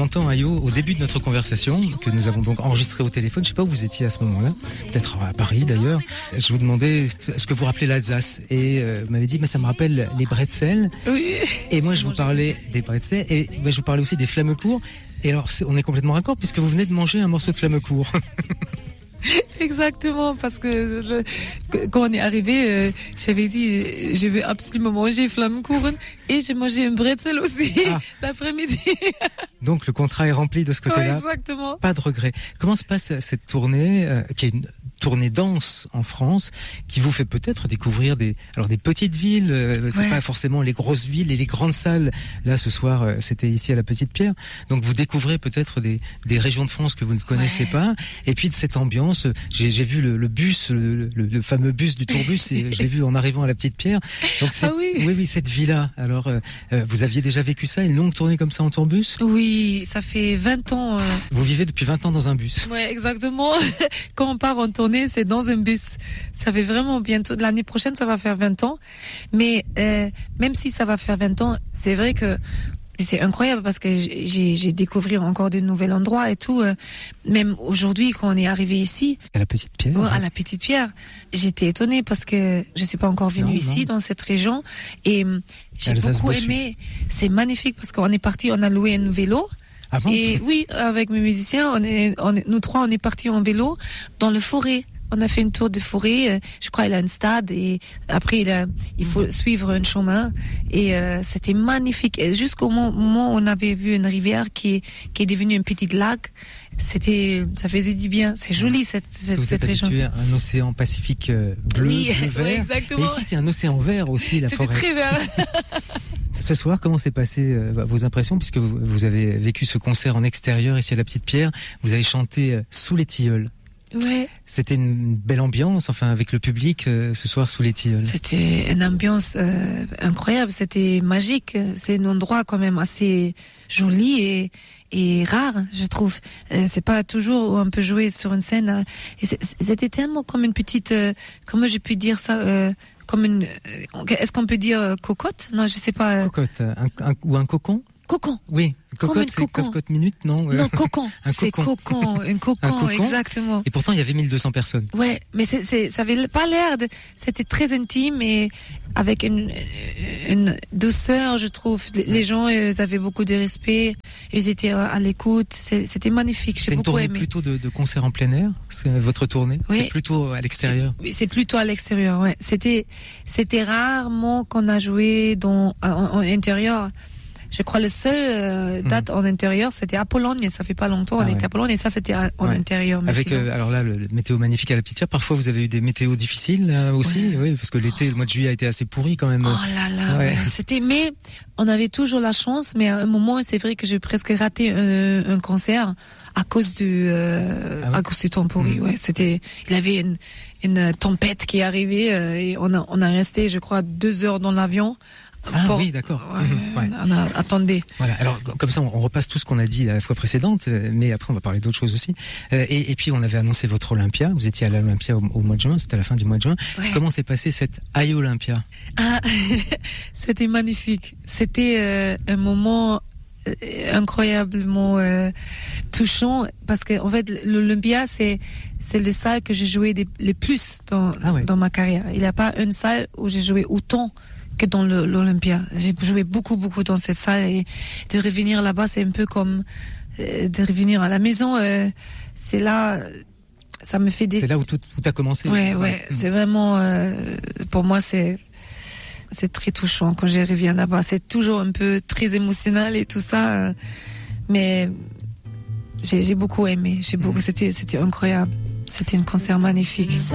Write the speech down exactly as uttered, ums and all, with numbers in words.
entend Ayo au début de notre conversation, que nous avons donc enregistrée au téléphone. Je sais pas où vous étiez à ce moment-là, peut-être à Paris d'ailleurs. Je vous demandais ce que vous rappelez l'Alsace, et euh, vous m'avez dit, mais ça me rappelle les bretzels. Oui. Et moi, je vous parlais des bretzels, et moi, je vous parlais aussi des flammecourt. Et alors, c'est, on est complètement raccord, puisque vous venez de manger un morceau de flammecourt. Exactement, parce que le, quand on est arrivé, euh, j'avais dit, je veux absolument manger Flammkuchen, et j'ai mangé un bretzel aussi ah. l'après-midi. Donc le contrat est rempli de ce côté-là. Ouais, exactement. Pas de regret. Comment se passe cette tournée, euh, qui est une tournée danse en France, qui vous fait peut-être découvrir des, alors des petites villes, euh, c'est ouais. pas forcément les grosses villes et les grandes salles. Là, ce soir, euh, c'était ici à la Petite Pierre. Donc vous découvrez peut-être des, des régions de France que vous ne connaissez ouais. pas. Et puis de cette ambiance, j'ai, j'ai vu le, le bus, le, le, le fameux bus du tourbus, et je l'ai vu en arrivant à la Petite Pierre. Donc c'est, ah oui. oui, oui, cette villa. Alors, euh, vous aviez déjà vécu ça, une longue tournée comme ça en tourbus? Oui, ça fait vingt ans. Euh... Vous vivez depuis vingt ans dans un bus? Ouais, exactement. Quand on part en tournée, c'est dans un bus. Ça fait vraiment bientôt, l'année prochaine, ça va faire vingt ans. Mais euh, même si ça va faire vingt ans, c'est vrai que c'est incroyable, parce que j'ai, j'ai découvert encore de nouveaux endroits et tout. Euh, même aujourd'hui, quand on est arrivé ici, à la Petite Pierre, ouais, à la Petite Pierre, j'étais étonnée parce que je suis pas encore venue non, ici non. dans cette région, et j'ai Alsace beaucoup Bossu. aimé. C'est magnifique parce qu'on est parti, on a loué un vélo. Ah bon? Et oui, avec mes musiciens, on est, on est, nous trois, on est partis en vélo dans le forêt. On a fait une tour de forêt. Je crois il a un stade, et après il, a, il faut suivre un chemin. Et euh, c'était magnifique. Et jusqu'au moment où on avait vu une rivière qui est, qui est devenue un petit lac. C'était, ça faisait du bien. C'est joli cette, cette, vous cette êtes région. habitué à un océan Pacifique bleu, oui, bleu vert. Oui, exactement. Et ici c'est un océan vert aussi, la C'était forêt. C'était très vert. Ce soir, comment s'est passé euh, vos impressions, puisque vous, vous avez vécu ce concert en extérieur ici à la Petite Pierre. Vous avez chanté euh, sous les tilleuls. Ouais. C'était une belle ambiance, enfin, avec le public euh, ce soir sous les tilleuls. C'était une ambiance euh, incroyable, c'était magique. C'est un endroit quand même assez joli et, et rare, je trouve. Euh, c'est pas toujours où on peut jouer sur une scène. Hein. Et c'était tellement comme une petite, euh, comment je peux dire ça, euh, comme une, euh, est-ce qu'on peut dire euh, cocotte? Non, je sais pas. Euh... Cocotte, un, un, ou un cocon? Cocon. Oui, cocotte, c'est cocon. Cocotte minute, non? Non, cocon. un c'est cocon. cocon, un cocon, un cocon, exactement. Et pourtant, il y avait mille deux cents personnes. Ouais, mais c'est, c'est, ça avait pas l'air de, c'était très intime et avec une, une douceur, je trouve. Les gens, ils avaient beaucoup de respect, ils étaient à l'écoute, c'est, c'était magnifique. J'ai c'est beaucoup une tournée aimé. plutôt de, de concerts en plein air, c'est votre tournée? Oui. C'est plutôt à l'extérieur? C'est, c'est plutôt à l'extérieur, ouais. C'était, c'était rarement qu'on a joué dans, en, en intérieur. Je crois le seul euh, date mmh. en intérieur, c'était à Pologne. Ça fait pas longtemps, ah on ouais. était à Pologne, et ça c'était en ouais. intérieur. Mais avec sinon... euh, alors là, le, le météo magnifique à la Petite Pierre. Parfois, vous avez eu des météos difficiles là, aussi, ouais. oui, parce que l'été, le mois de juillet a été assez pourri quand même. Oh là là, ouais. Ouais. C'était. Mais on avait toujours la chance. Mais à un moment, c'est vrai que j'ai presque raté un, un concert à cause du euh, ah ouais. à cause du temps pourri. Mmh. Ouais, c'était. Il avait une, une tempête qui est arrivée euh, et on a on a resté, je crois, deux heures dans l'avion. Ah pour... oui, d'accord. Ouais, mmh, ouais. On a, attendez. Voilà. Alors comme ça, on repasse tout ce qu'on a dit la fois précédente, mais après on va parler d'autres choses aussi. Euh, et, et puis on avait annoncé votre Olympia. Vous étiez à l'Olympia au, au mois de juin. C'était à la fin du mois de juin. Ouais. Comment s'est passé cette Ayo Olympia? Ah, c'était magnifique. C'était euh, un moment incroyablement euh, touchant, parce que en fait l'Olympia c'est c'est le salle que j'ai joué des, les plus dans ah ouais. dans ma carrière. Il n'y a pas une salle où j'ai joué autant que dans le, l'Olympia. J'ai joué beaucoup beaucoup dans cette salle, et de revenir là-bas, c'est un peu comme euh, de revenir à la maison. Euh, c'est là, ça me fait des. C'est là où tout, tout a commencé. Ouais, ouais. ouais. C'est vraiment, euh, pour moi, c'est c'est très touchant quand je reviens là-bas. C'est toujours un peu très émotionnel et tout ça, euh, mais j'ai, j'ai beaucoup aimé. J'ai beaucoup. Mmh. C'était c'était incroyable. C'était un concert magnifique.